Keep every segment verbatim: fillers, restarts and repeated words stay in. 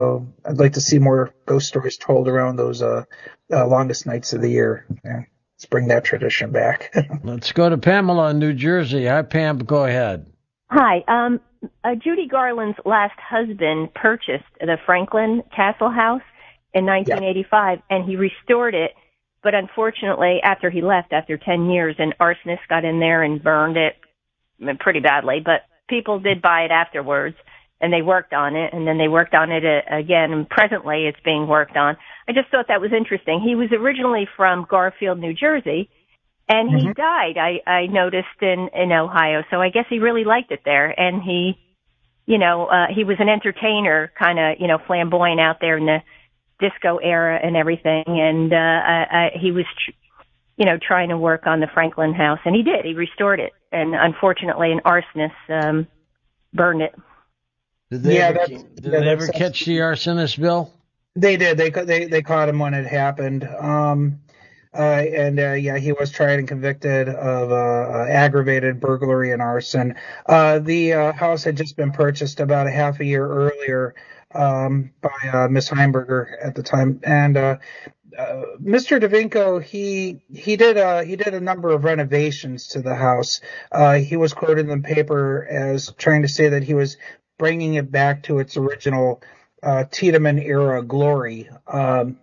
I'd like to see more ghost stories told around those uh, uh, longest nights of the year. Yeah, let's bring that tradition back. Let's go to Pamela in New Jersey. Hi, Pam. Go ahead. Hi. Um, uh, Judy Garland's last husband purchased the Franklin Castle House in nineteen eighty-five, yeah. And he restored it. But unfortunately, after he left, after ten years, an arsonist got in there and burned it pretty badly. But people did buy it afterwards, and they worked on it, and then they worked on it uh, again, and presently it's being worked on. I just thought that was interesting. He was originally from Garfield, New Jersey, and he mm-hmm. died, I, I noticed, in, in Ohio. So I guess he really liked it there, and he, you know, uh, he was an entertainer, kind of, you know, flamboyant out there in the disco era and everything, and uh, I, I, he was, tr- you know, trying to work on the Franklin house, and he did. He restored it, and unfortunately, an arsonist um, burned it. Did they yeah, ever, that's, did yeah, they ever catch the arsonist, Bill? They did. They they they caught him when it happened. Um, uh, and uh, yeah, he was tried and convicted of uh, uh, aggravated burglary and arson. Uh, the uh, house had just been purchased about a half a year earlier um, by uh, Miss Heimberger at the time, and uh, uh, Mister DeVinco he he did uh, he did a number of renovations to the house. Uh, he was quoted in the paper as trying to say that he was bringing it back to its original uh, Tiedemann era glory, um,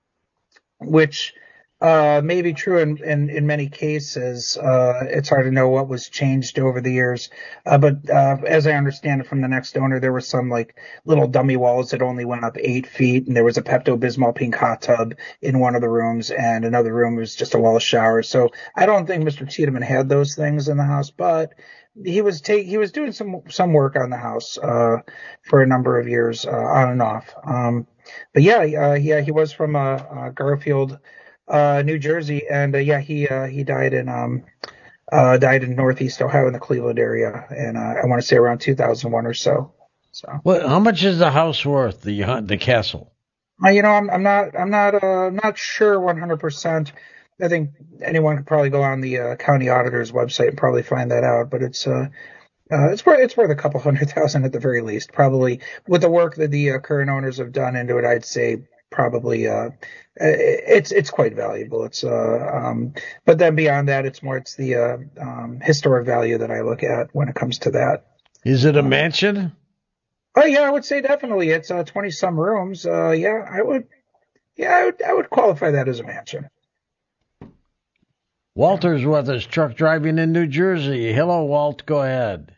which uh, may be true in, in, in many cases. Uh, it's hard to know what was changed over the years. Uh, but uh, as I understand it from the next owner, there were some like little dummy walls that only went up eight feet, and there was a Pepto-Bismol pink hot tub in one of the rooms, and another room was just a wall shower. So I don't think Mister Tiedemann had those things in the house, but he was take he was doing some some work on the house uh, for a number of years, uh, on and off. Um, but yeah, uh, yeah, he was from uh, uh, Garfield, uh, New Jersey, and uh, yeah, he uh, he died in um uh, died in Northeast Ohio in the Cleveland area, and uh, I want to say around two thousand one or so. So, what? How much is the house worth? The the castle? Uh, you know, I'm I'm not I'm not uh, not sure one hundred percent. I think anyone could probably go on the uh, county auditor's website and probably find that out. But it's uh, uh it's worth it's worth a couple hundred thousand at the very least. Probably with the work that the uh, current owners have done into it, I'd say probably uh it's it's quite valuable. It's uh um but then beyond that, it's more it's the uh, um, historic value that I look at when it comes to that. Is it a mansion? Oh yeah, I would say definitely. It's uh, twenty some rooms. Uh, yeah, I would. Yeah, I would. I would qualify that as a mansion. Walter's with us, truck driving in New Jersey. Hello, Walt. Go ahead.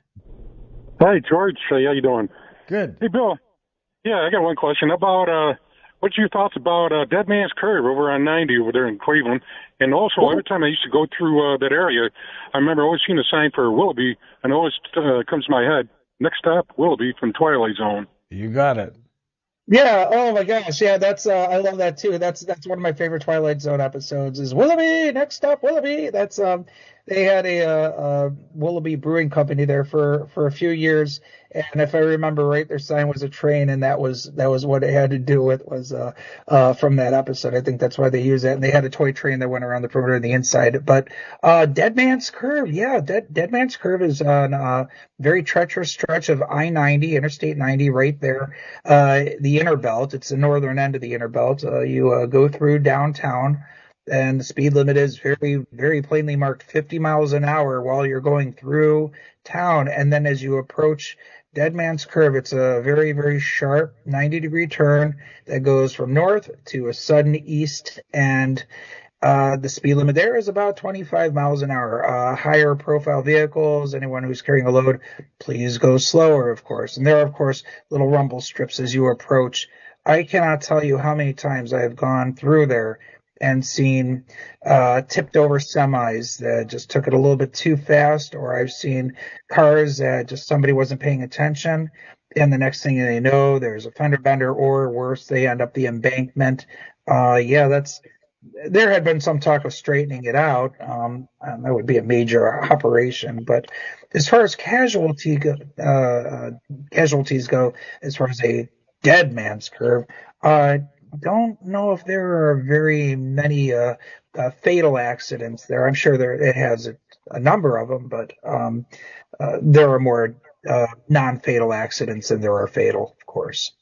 Hi, George. How you doing? Good. Hey, Bill. Yeah, I got one question about uh, what's your thoughts about uh, Dead Man's Curve over on ninety over there in Cleveland? And also, every time I used to go through uh, that area, I remember always seeing a sign for Willoughby, and it always uh, comes to my head. Next stop, Willoughby from Twilight Zone. You got it. Yeah. Oh my gosh. Yeah. That's. Uh, I love that too. That's that's one of my favorite Twilight Zone episodes. Is Willoughby. Next stop, Willoughby. That's um. They had a, uh, uh Willoughby Brewing Company there for for a few years, and if I remember right, their sign was a train, and that was that was what it had to do with was uh uh from that episode. I think that's why they use it. And they had a toy train that went around the perimeter and the inside. But uh, Dead Man's Curve. Yeah. Dead Dead Man's Curve is on a very treacherous stretch of I ninety, Interstate ninety, right there. Uh, the inner belt. It's the northern end of the inner belt. Uh, you uh, go through downtown, and the speed limit is very, very plainly marked fifty miles an hour while you're going through town. And then as you approach Dead Man's Curve, it's a very, very sharp ninety degree turn that goes from north to a sudden east. And uh, the speed limit there is about twenty-five miles an hour. Uh, higher profile vehicles, anyone who's carrying a load, please go slower, of course. And there are, of course, little rumble strips as you approach. I cannot tell you how many times I have gone through there and seen uh, tipped over semis that just took it a little bit too fast, or I've seen cars that just somebody wasn't paying attention, and the next thing they know, there's a fender bender, or worse, they end up the embankment. Uh, yeah, that's there had been some talk of straightening it out. Um, and that would be a major operation, but as far as casualty go, uh, casualties go, as far as a Dead Man's Curve, uh, don't know if there are very many uh, uh, fatal accidents there. I'm sure there it has a, a number of them, but um, uh, there are more uh, non-fatal accidents than there are fatal, of course.